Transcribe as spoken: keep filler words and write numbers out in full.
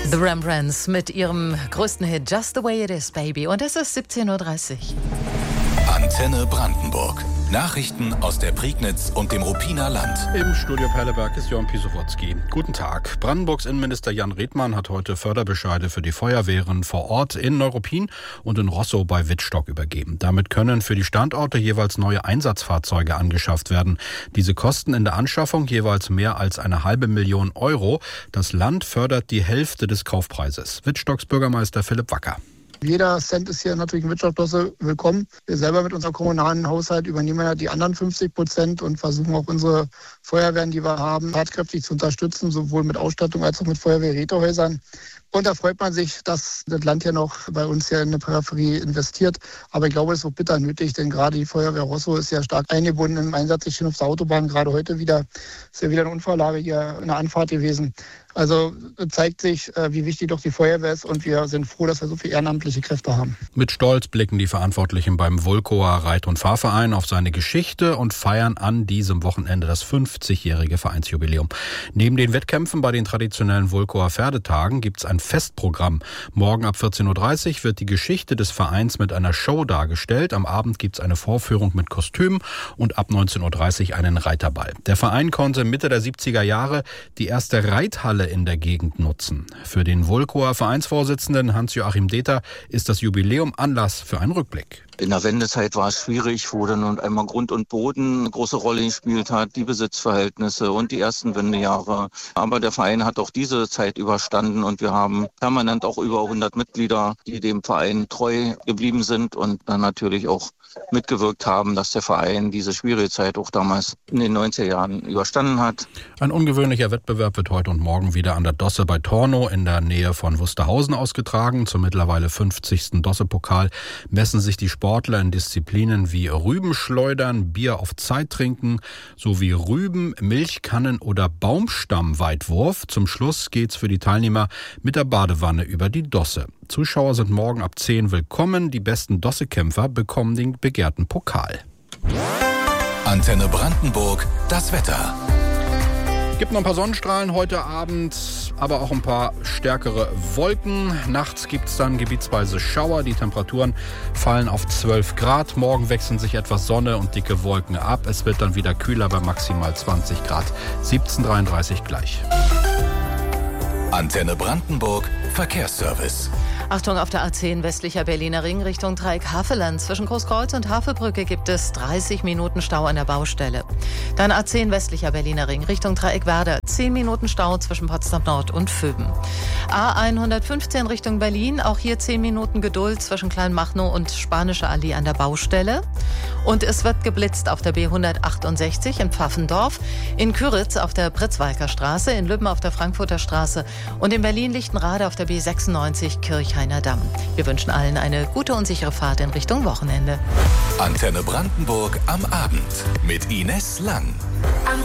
The Rembrandts mit ihrem größten Hit Just the Way It Is, Baby. Und es ist siebzehn Uhr dreißig. Antenne Brandenburg. Nachrichten aus der Prignitz und dem Ruppiner Land. Im Studio Perleberg ist Jörn Pisowotzki. Guten Tag. Brandenburgs Innenminister Jan Redmann hat heute Förderbescheide für die Feuerwehren vor Ort in Neuruppin und in Roßau bei Wittstock übergeben. Damit können für die Standorte jeweils neue Einsatzfahrzeuge angeschafft werden. Diese kosten in der Anschaffung jeweils mehr als eine halbe Million Euro. Das Land fördert die Hälfte des Kaufpreises. Wittstocks Bürgermeister Philipp Wacker. Jeder Cent ist hier natürlich in Wirtschaftsdose willkommen. Wir selber mit unserem kommunalen Haushalt übernehmen ja die anderen fünfzig Prozent und versuchen auch unsere Feuerwehren, die wir haben, tatkräftig zu unterstützen, sowohl mit Ausstattung als auch mit Feuerwehrrätehäusern. Und da freut man sich, dass das Land ja noch bei uns hier in der Peripherie investiert. Aber ich glaube, es ist auch bitter nötig, denn gerade die Feuerwehr Roßau ist ja stark eingebunden im Einsatz. Ich bin auf der Autobahn gerade heute wieder, ist ja wieder eine Unfalllage hier in der Anfahrt gewesen. Also zeigt sich, wie wichtig doch die Feuerwehr ist und wir sind froh, dass wir so viele ehrenamtliche Kräfte haben. Mit Stolz blicken die Verantwortlichen beim Vulkower Reit- und Fahrverein auf seine Geschichte und feiern an diesem Wochenende das fünfzigjährige Vereinsjubiläum. Neben den Wettkämpfen bei den traditionellen Vulkower Pferdetagen gibt es ein Festprogramm. Morgen ab vierzehn Uhr dreißig wird die Geschichte des Vereins mit einer Show dargestellt. Am Abend gibt es eine Vorführung mit Kostüm und ab neunzehn Uhr dreißig einen Reiterball. Der Verein konnte Mitte der siebziger Jahre die erste Reithalle in der Gegend nutzen. Für den Vulkower Vereinsvorsitzenden Hans-Joachim Deter ist das Jubiläum Anlass für einen Rückblick. In der Wendezeit war es schwierig, wo dann und einmal Grund und Boden eine große Rolle gespielt hat, die Besitzverhältnisse und die ersten Wendejahre. Aber der Verein hat auch diese Zeit überstanden und wir haben permanent auch über hundert Mitglieder, die dem Verein treu geblieben sind und dann natürlich auch mitgewirkt haben, dass der Verein diese schwierige Zeit auch damals in den neunziger Jahren überstanden hat. Ein ungewöhnlicher Wettbewerb wird heute und morgen wieder an der Dosse bei Tornow in der Nähe von Wusterhausen ausgetragen. Zum mittlerweile fünfzigsten Dosse-Pokal messen sich die Sportler in Disziplinen wie Rübenschleudern, Bier auf Zeit trinken sowie Rüben, Milchkannen oder Baumstammweitwurf. Zum Schluss geht's für die Teilnehmer mit der Badewanne über die Dosse. Zuschauer sind morgen ab zehn willkommen. Die besten Dosse-Kämpfer bekommen den begehrten Pokal. Antenne Brandenburg, das Wetter. Gibt noch ein paar Sonnenstrahlen heute Abend, aber auch ein paar stärkere Wolken. Nachts gibt es dann gebietsweise Schauer. Die Temperaturen fallen auf zwölf Grad. Morgen wechseln sich etwas Sonne und dicke Wolken ab. Es wird dann wieder kühler bei maximal zwanzig Grad. siebzehn Uhr dreiunddreißig gleich. Antenne Brandenburg, Verkehrsservice. Achtung, auf der A zehn westlicher Berliner Ring Richtung Dreieck-Havelland. Zwischen Großkreuz und Havelbrücke gibt es dreißig Minuten Stau an der Baustelle. Dann A zehn westlicher Berliner Ring Richtung Dreieck-Werder. zehn Minuten Stau zwischen Potsdam Nord und Vöben. A hundertfünfzehn Richtung Berlin. Auch hier zehn Minuten Geduld zwischen Kleinmachnow und Spanische Allee an der Baustelle. Und es wird geblitzt auf der B hundertachtundsechzig in Pfaffendorf, in Küritz auf der Pritzwalker Straße, in Lübben auf der Frankfurter Straße und in Berlin-Lichtenrade auf der B sechsundneunzig Kirchhainer Damm. Wir wünschen allen eine gute und sichere Fahrt in Richtung Wochenende. Antenne Brandenburg am Abend mit Ines Lang.